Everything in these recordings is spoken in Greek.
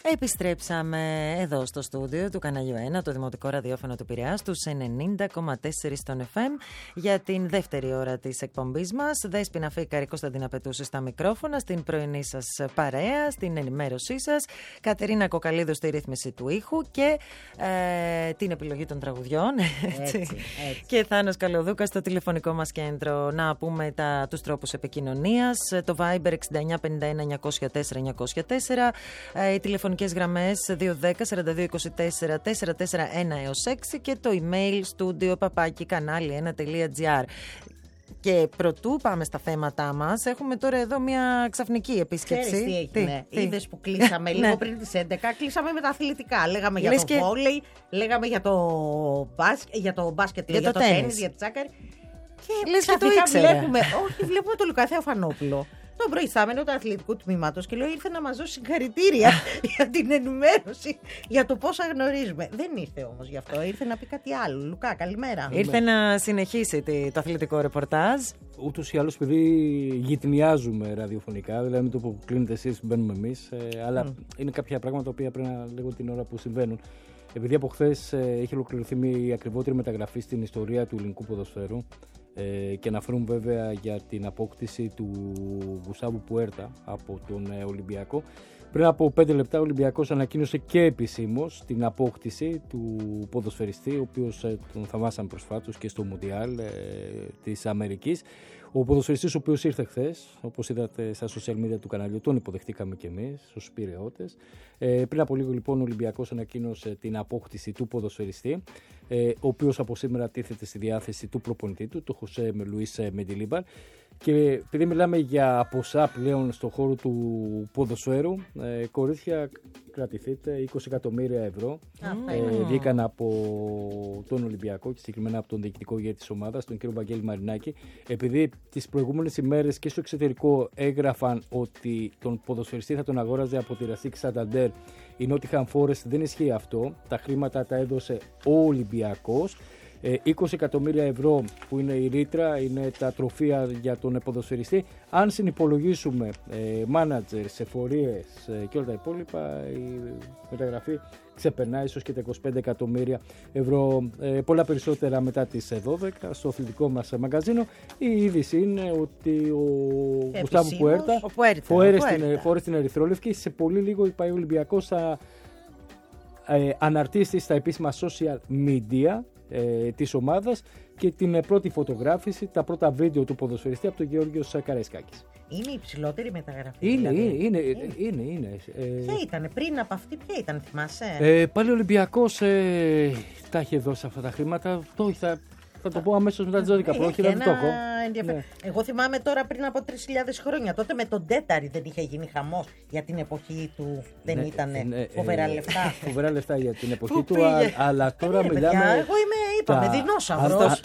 Επιστρέψαμε εδώ στο στούντιο του Καναλιού 1, το δημοτικό ραδιόφωνο του Πειραιά, στους 90,4 στον FM, για την δεύτερη ώρα της εκπομπής μας. Δέσποινα Φίκαρη, Κωνσταντίνα Πετούση στα μικρόφωνα, στην πρωινή σας παρέα, στην ενημέρωσή σας. Κατερίνα Κοκαλίδου στη ρύθμιση του ήχου και την επιλογή των τραγουδιών. Έτσι. Και Θάνος Καλοδούκας στο τηλεφωνικό μας κέντρο. Να πούμε τους τρόπους επικοινωνίας. Το Viber 6951-904-904. Οι τηλεφωνικές γραμμές 210-4224-441-6 και το email studio@kanali1.gr. Και προτού πάμε στα θέματά μας, έχουμε τώρα εδώ μια ξαφνική επίσκεψη. Ξέρεις τι έγινε? Είδες που κλείσαμε λίγο πριν τις 11, κλείσαμε με τα αθλητικά. Λέγαμε για το βόλεϊ, λέγαμε για το μπάσκετ, για το τένις, για τη τσάκαρη. Και ξαφνικά βλέπουμε το Λουκά Θεοφανόπουλο, τον προϊστάμενο του αθλητικού τμήματος, και λέω ήρθε να μας δώσει συγχαρητήρια για την ενημέρωση, για το πόσα γνωρίζουμε. Δεν ήρθε όμως γι' αυτό, ήρθε να πει κάτι άλλο. Λουκά, καλημέρα. Ήρθε να συνεχίσει το αθλητικό ρεπορτάζ. Ούτως ή άλλως, επειδή γυτνιάζουμε ραδιοφωνικά, δηλαδή με το που κλείνετε εσείς μπαίνουμε εμείς, αλλά είναι κάποια πράγματα τα οποία πρέπει να λέγω την ώρα που συμβαίνουν. Επειδή από χθες έχει ολοκληρωθεί μια ακριβότερη μεταγραφή στην ιστορία του ελληνικού ποδοσφαίρου, και αναφέρουμε βέβαια για την απόκτηση του Γκουστάβου Πουέρτα από τον Ολυμπιακό. Πριν από 5 λεπτά ο Ολυμπιακός ανακοίνωσε και επισήμως την απόκτηση του ποδοσφαιριστή, ο οποίος τον θαυμάσαμε προσφάτως και στο Μουντιάλ της Αμερικής. Ο ποδοσφαιριστής ο οποίος ήρθε χθες, όπως είδατε στα social media του καναλιού, τον υποδεχτήκαμε και εμείς στους Πειραιώτες. Πριν από λίγο λοιπόν ο Ολυμπιακός ανακοίνωσε την απόκτηση του ποδοσφαιριστή, ο οποίος από σήμερα τίθεται στη διάθεση του προπονητή του, του Χωσέ Λουίς Μεντιλίμπαρ. Και επειδή μιλάμε για ποσά πλέον στον χώρο του ποδοσφαίρου, κορίτσια, κρατηθείτε, 20 εκατομμύρια ευρώ βγήκαν από τον Ολυμπιακό και συγκεκριμένα από τον διοικητικό ηγέτη της ομάδας, τον κύριο Βαγγέλη Μαρινάκη, επειδή τις προηγούμενες ημέρες και στο εξωτερικό έγραφαν ότι τον ποδοσφαιριστή θα τον αγόραζε από τη Ρασίκ Σανταντέρ η Νότιχαμ Φόρεστ. Δεν ισχύει αυτό. Τα χρήματα τα έδωσε ο Ολυμπιακός. 20 εκατομμύρια ευρώ που είναι η ρήτρα, είναι τα τροφεία για τον ποδοσφαιριστή. Αν συνυπολογίσουμε μάνατζερ, εφορίες και όλα τα υπόλοιπα, η μεταγραφή ξεπερνάει ίσως και τα 25 εκατομμύρια ευρώ, πολλά περισσότερα μετά τις 12 στο αθλητικό μας μαγκαζίνο. Η είδηση είναι ότι ο Γκουστάβου Πουέρτα φόρεσε την ερυθρόλευκη. Σε πολύ λίγο πάει ο Ολυμπιακός θα αναρτήσει στα επίσημα social media της ομάδας και την πρώτη φωτογράφηση, τα πρώτα βίντεο του ποδοσφαιριστή από τον Γεώργιο Καραϊσκάκης. Είναι η υψηλότερη μεταγραφή. Είναι. Ποια ήταν πριν από αυτή, ποια ήταν, θυμάσαι? Πάλι ο Ολυμπιακός τα είχε δώσει αυτά τα χρήματα. Θα το πω αμέσως μετά τις 12. Όχι, δεν το έχω. Ναι. Εγώ θυμάμαι τώρα πριν από 3.000 χρόνια. Τότε με τον Τέταρη δεν είχε γίνει χαμός για την εποχή του. Δεν ήταν φοβερά λεφτά. Φοβερά λεφτά για την εποχή του, αλλά τώρα μιλάμε. Εγώ είπαμε δεινόσαυρος.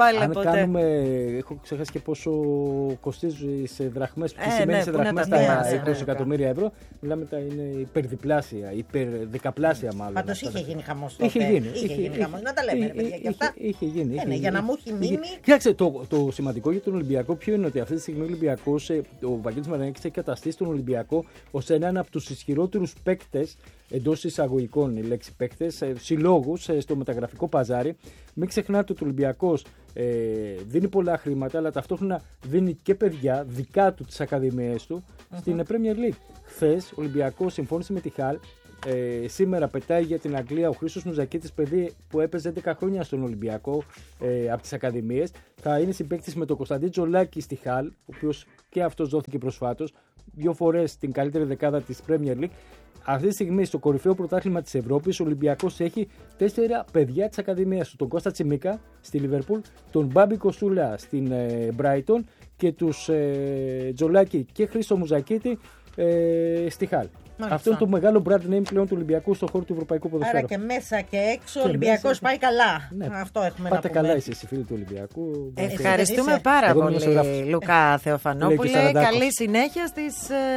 Έχω ξεχάσει και πόσο κοστίζει σε δραχμές. Τι σημαίνει σε δραχμές τα 20 εκατομμύρια ευρώ. Μιλάμε είναι υπερδιπλάσια, υπερδεκαπλάσια μάλλον. Πάντως είχε γίνει χαμός τότε. Είχε γίνει. Να τα λέμε, παιδιά, και αυτά. Είχε γίνει. Για να μου έχει μείνει. Κοιτάξτε, το σημαντικό για τον Ολυμπιακό ποιο είναι? Ότι αυτή τη στιγμή ο Ολυμπιακός, ο Βαγγέλης Μαρινάκης έχει καταστήσει τον Ολυμπιακό ως έναν από τους ισχυρότερους παίκτες, εντός εισαγωγικών η λέξη παίκτες, συλλόγους στο μεταγραφικό παζάρι. Μην ξεχνάτε ότι ο Ολυμπιακός δίνει πολλά χρήματα, αλλά ταυτόχρονα δίνει και παιδιά δικά του τις ακαδημίες του στην Premier League. Χθες ο Ολυμπιακός συμφώνησε με τη Χαλ. Σήμερα πετάει για την Αγγλία ο Χρήστος Μουζακίτης, παιδί που έπαιζε 11 χρόνια στον Ολυμπιακό από τις ακαδημίες. Θα είναι συμπαίκτης με τον Κωνσταντίν Τζολάκη στη Χαλ, ο οποίος και αυτός δόθηκε προσφάτως 2 φορές την καλύτερη δεκάδα της Premier League. Αυτή τη στιγμή στο κορυφαίο πρωτάθλημα της Ευρώπης ο Ολυμπιακός έχει 4 παιδιά της ακαδημίας του. Τον Κώστα Τσιμίκα στη Λίβερπουλ, τον Μπάμπη Κοστούλα στην Brighton και τους Τζολάκη και Χρήστο Μουζακίτη στη Χαλ. Αυτό είναι το μεγάλο brand name πλέον του Ολυμπιακού στον χώρο του ευρωπαϊκού ποδοσφαίρου. Άρα και μέσα και έξω ο Ολυμπιακός πάει καλά. Ναι. Αυτό έχουμε Πάτε να πούμε. καλά εσείς οι φίλοι του Ολυμπιακού. Ευχαριστούμε πάρα πολύ, Λουκά Θεοφανόπουλε. Καλή συνέχεια στις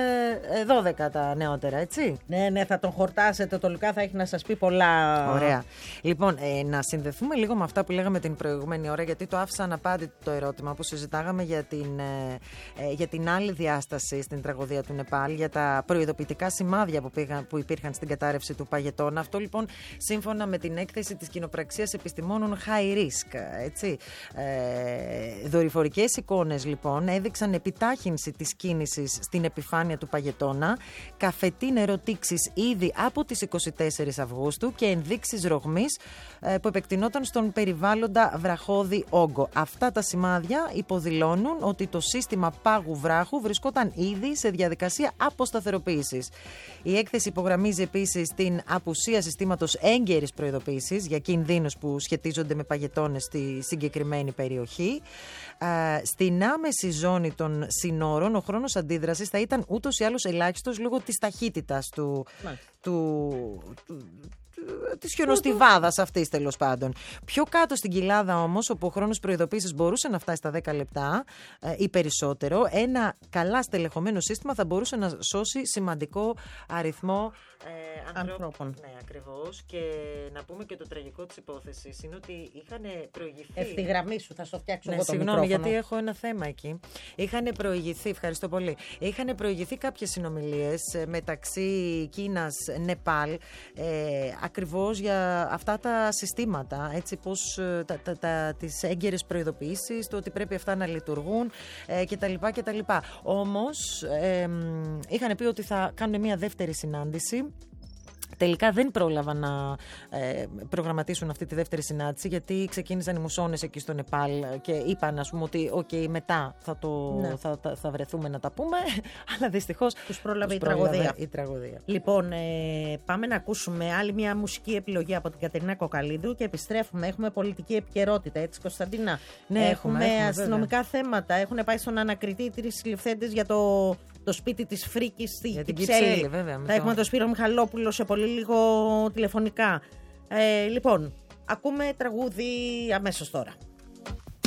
12 τα νεότερα, έτσι. Ναι, θα τον χορτάσετε. Το Λουκά θα έχει να σας πει πολλά. Ωραία. Λοιπόν, να συνδεθούμε λίγο με αυτά που λέγαμε την προηγούμενη ώρα, γιατί το άφησα αναπάντητο το ερώτημα που συζητάγαμε για την άλλη διάσταση στην τραγωδία του Νεπάλ, για τα προειδοποιητικά σημάδια σημάδια που υπήρχαν στην κατάρρευση του Παγετώνα. Αυτό λοιπόν σύμφωνα με την έκθεση της κοινοπραξίας επιστημόνων High Risk. Έτσι. Δορυφορικές εικόνες λοιπόν έδειξαν επιτάχυνση της κίνησης στην επιφάνεια του Παγετώνα, καφετή νεροτήξεις ήδη από τις 24 Αυγούστου και ενδείξεις ρογμής που επεκτηνόταν στον περιβάλλοντα βραχώδη όγκο. Αυτά τα σημάδια υποδηλώνουν ότι το σύστημα πάγου βράχου βρισκόταν ήδη σε διαδικασία αποσταθεροποίησης. Η έκθεση υπογραμμίζει επίσης την απουσία συστήματος έγκαιρης προειδοποίησης για κινδύνους που σχετίζονται με παγετώνες στη συγκεκριμένη περιοχή. Στην άμεση ζώνη των συνόρων ο χρόνος αντίδρασης θα ήταν ούτως ή άλλως ελάχιστος λόγω της ταχύτητας της χιονοστιβάδας αυτής τέλος πάντων. Πιο κάτω στην κοιλάδα όμως, όπου ο χρόνος προειδοποίησης μπορούσε να φτάσει στα 10 λεπτά ή περισσότερο, ένα καλά στελεχωμένο σύστημα θα μπορούσε να σώσει σημαντικό αριθμό ανθρώπων. Ναι, ακριβώς. Και να πούμε και το τραγικό της υπόθεσης είναι ότι είχαν προηγηθεί. Ευθυγραμμίσου, θα σου φτιάξω εγώ το συγγνώμη, μικρόφωνο. γιατί έχω ένα θέμα εκεί. Είχαν προηγηθεί, ευχαριστώ πολύ. Είχαν προηγηθεί κάποιες συνομιλίες μεταξύ Κίνας, Νεπάλ, ακριβώς για αυτά τα συστήματα, έτσι, πώς τις έγκαιρες προειδοποιήσεις, το ότι πρέπει αυτά να λειτουργούν κτλ. Όμως είχαν πει ότι θα κάνουν μια δεύτερη συνάντηση. Τελικά δεν πρόλαβαν να προγραμματίσουν αυτή τη δεύτερη συνάντηση, γιατί ξεκίνησαν οι μουσώνες εκεί στο Νεπάλ και είπαν, ας πούμε, ότι μετά θα βρεθούμε να τα πούμε, αλλά δυστυχώς τους πρόλαβε η τραγωδία. Λοιπόν, πάμε να ακούσουμε άλλη μια μουσική επιλογή από την Κατερίνα Κοκαλίδου και επιστρέφουμε. Έχουμε πολιτική επικαιρότητα, έτσι, Κωνσταντίνα? Ναι, έχουμε αστυνομικά θέματα. Έχουν πάει στον ανακριτή 3 συλληφθέντες για το σπίτι της Φρίκης στη Κυψέλη. Θα έχουμε τον Σπύρο Μιχαλόπουλο σε πολύ λίγο τηλεφωνικά. Λοιπόν, ακούμε τραγούδι αμέσως τώρα.